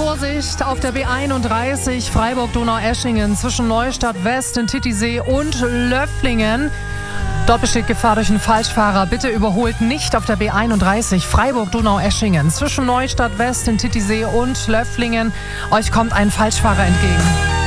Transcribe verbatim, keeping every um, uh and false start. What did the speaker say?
Vorsicht auf der B einunddreißig Freiburg-Donaueschingen zwischen Neustadt West in Titisee und Löfflingen. Dort besteht Gefahr durch einen Falschfahrer. Bitte überholt nicht auf der B einunddreißig Freiburg-Donaueschingen zwischen Neustadt West in Titisee und Löfflingen. Euch kommt ein Falschfahrer entgegen.